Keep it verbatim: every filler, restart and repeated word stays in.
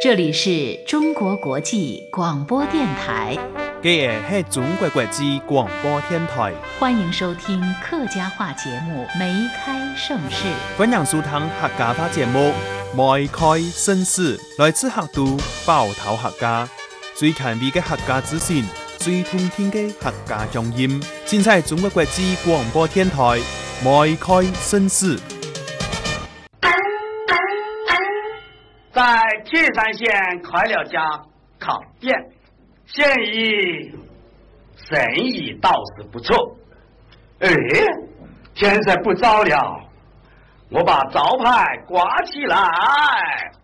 这里是中国国际广播电台。 这个是中国国际广播电台， 欢迎收听客家话节目《梅开盛世》。 欢迎收听客家话节目《梅开盛世》，来自客都包头客家，最前卫的客家资讯，最通天的客家乡音，尽在中国国际广播电台《梅开盛世》。 在铁山县开了家烤店，现已生意倒是不错。哎，天色不早了，我把招牌挂起来。